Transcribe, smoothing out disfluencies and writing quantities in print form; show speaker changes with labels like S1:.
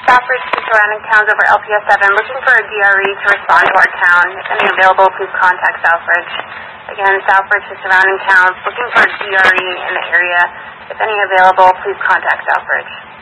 S1: Southbridge to surrounding towns over LPS 7, looking for a DRE to respond to our town. If any available, please contact Southbridge. Again, Southbridge to surrounding towns, looking for a DRE in the area. If any available, please contact Southbridge.